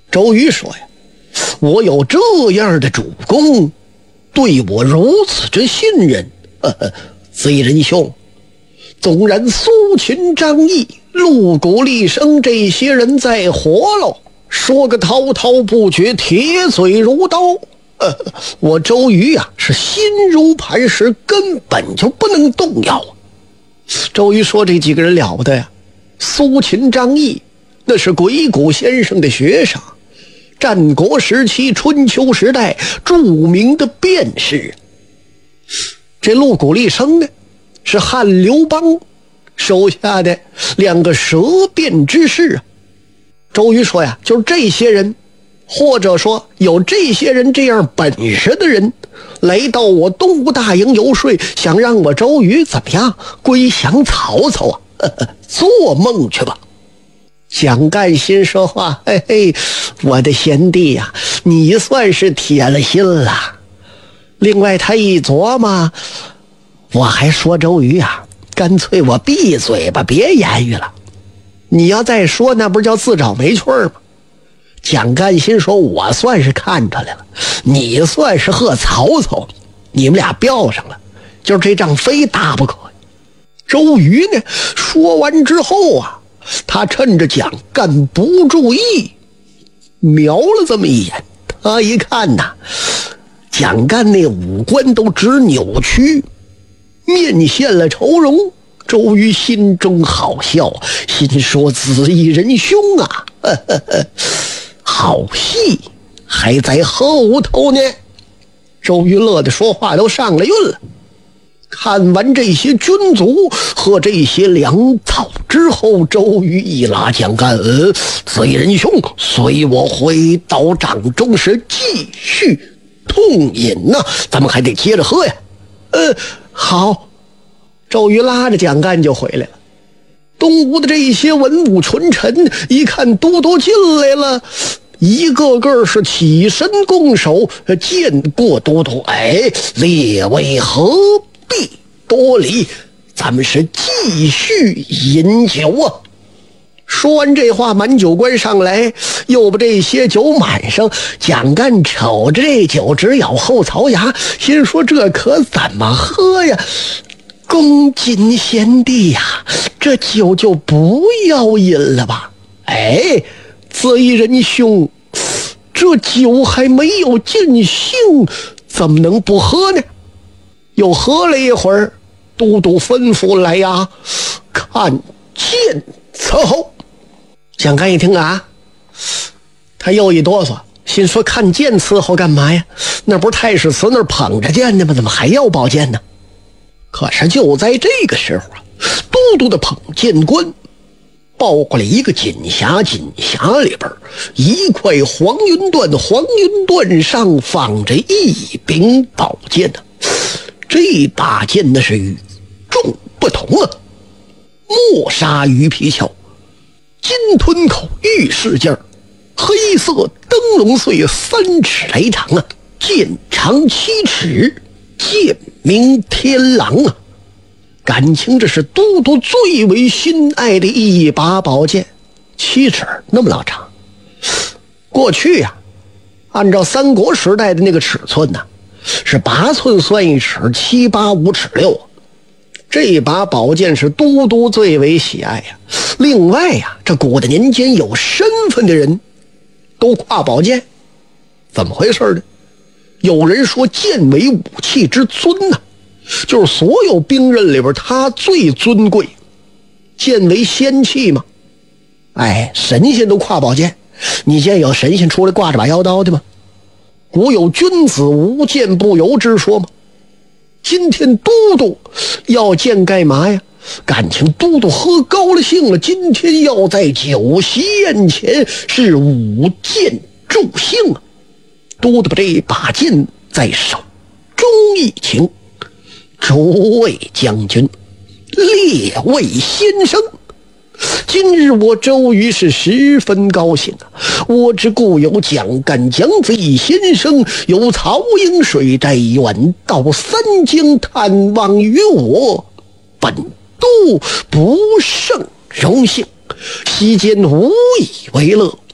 周瑜说呀，我有这样的主公，对我如此之信任，贼人兄，纵然苏秦、张翼、陆贾、厉声这些人再活喽，说个滔滔不绝，铁嘴如刀，我周瑜呀是心如磐石，根本就不能动摇。周瑜说这几个人了不得呀，苏秦、张翼那是鬼谷先生的学生，战国时期、春秋时代著名的辩士。这陆贾、厉声呢，是汉刘邦手下的2个舌辩之士啊。周瑜说呀，就是这些人，或者说有这些人这样本事的人，来到我东吴大营游说，想让我周瑜怎么样归降曹操啊？做梦去吧！蒋干心说话，嘿嘿，我的贤弟呀，你算是铁了心了。另外他一琢磨，我还说周瑜啊，干脆我闭嘴吧，别言语了。你要再说，那不是叫自找没趣吗？蒋干心说，我算是看出来了，你算是和曹操，你们俩飙上了，就是这仗非打不可。周瑜呢，说完之后啊，他趁着蒋干不注意，瞄了这么一眼。他一看呐，蒋干那五官都直扭曲，面现了愁容。周瑜心中好笑，心说子义仁兄啊，好戏还在后头呢。周瑜乐得说话都上了韵了。看完这些军卒和这些粮草之后，周瑜一拉蒋干，子义仁兄，随我回到帐中是继续痛饮呐，咱们还得接着喝呀。好。周瑜拉着蒋干就回来了。东吴的这些文武群臣一看都督进来了，一个个是起身拱手，见过都督。列位何必多礼，咱们是继续饮酒啊。说完这话，满酒官上来又把这些酒满上。蒋干瞅着这酒直咬后槽牙，心说这可怎么喝呀？恭谨贤弟呀，这酒就不要饮了吧。子义仁兄，这酒还没有尽兴，怎么能不喝呢？又喝了一会儿，都督吩咐来呀，看见伺候。蒋干一听啊，他又一哆嗦，心说看剑伺候干嘛呀？那不是太史慈那儿捧着剑呢吗？怎么还要宝剑呢？可是就在这个时候啊，都督的捧剑官抱过来一个锦匣，锦匣里边一块黄云缎，黄云缎上放着一柄宝剑呢。这把剑那是与众不同啊，墨纱鱼皮鞘，金吞口玉饰件，黑色灯笼穗，3尺来长啊，剑长7尺，剑名天狼啊。感情这是都督最为心爱的一把宝剑，7尺那么老长。过去呀，按照三国时代的那个尺寸呢，是8寸算1尺，7、8、5尺6。这把宝剑是都督最为喜爱呀。另外呀，这古代年间有身份的人都挎宝剑，怎么回事呢？有人说剑为武器之尊呐，就是所有兵刃里边它最尊贵，剑为仙器嘛。神仙都挎宝剑，你见有神仙出来挂着把腰刀的吗？古有君子无剑不由之说吗？今天都督要剑干嘛呀？感情都督喝高了兴了，今天要在酒席宴前是舞剑助兴啊。都督把这把剑在手中一擎，诸位将军，列位先生，今日我周瑜是十分高兴啊！我之故有蒋干、蒋子义先生，由曹营水寨远到三江探望于我，本都不胜荣幸，席间无以为乐。